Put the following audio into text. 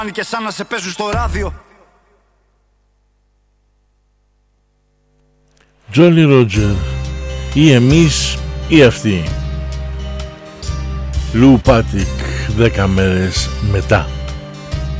και σαν να σε παίζουν στο ράδιο. Jolly Roger, ή εμείς ή αυτοί. Λου Πάτικ, 10 μέρες μετά.